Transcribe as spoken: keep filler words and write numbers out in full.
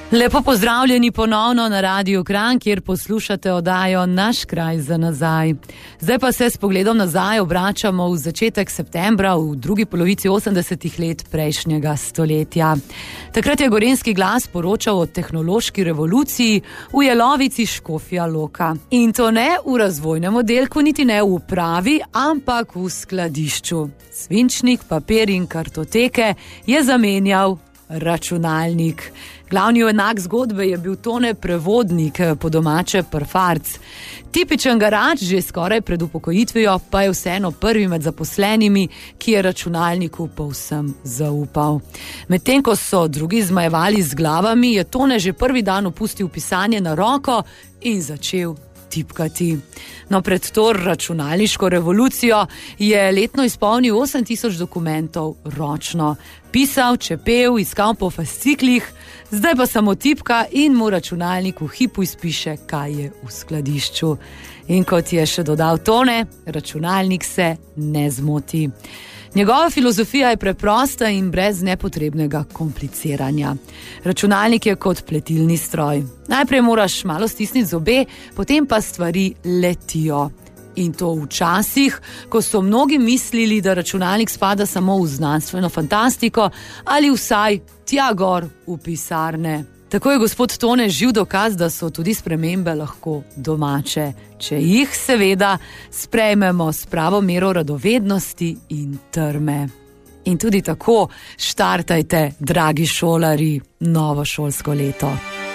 Lepo pozdravljeni ponovno na Radiu Kranj, kjer poslušate oddajo Naš kraj za nazaj. Zdaj pa se s pogledom nazaj obračamo v začetek septembra, v drugi polovici osemdesetih let prejšnjega stoletja. Takrat je Gorenjski glas poročal o tehnološki revoluciji v Jelovici Škofja Loka. In to ne v razvojnem oddelku, niti ne v upravi, ampak v skladišču. Svinčnik, papir in kartoteke je zamenjal računalnik. Glavni junak zgodbe je bil Tone Prevodnik, po domače prfarc. Tipičen garač, že skoraj pred upokojitvijo, pa je vseeno prvi med zaposlenimi, ki je računalniku povsem zaupal. Medtem ko so drugi zmajevali z glavami, je Tone že prvi dan opustil pisanje na roko in začel tipkati. No, pred to računalniško revolucijo je letno izpolnil osem tisoč dokumentov ročno. Pisal, čepel, iskal po fasciklih, zdaj pa samo tipka in mu računalnik v hipu izpiše, kaj je v skladišču. In kot je še dodal Tone, računalnik se ne zmoti. Njegova filozofija je preprosta in brez nepotrebnega kompliciranja. Računalnik je kot pletilni stroj. Najprej moraš malo stisniti zobe, potem pa stvari letijo. In to v časih, ko so mnogi mislili, da računalnik spada samo v znanstveno fantastiko ali vsaj tja gor v pisarne. Tako je gospod Tone živ dokaz, da so tudi spremembe lahko domače, če jih seveda sprejmemo s pravo mero radovednosti in trme. In tudi tako štartajte, dragi šolari, novo šolsko leto.